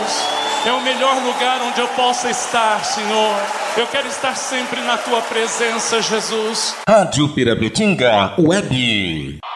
Jesus. É o melhor lugar onde eu possa estar, Senhor. Eu quero estar sempre na Tua presença, Jesus. Rádio Pirapetinga Web.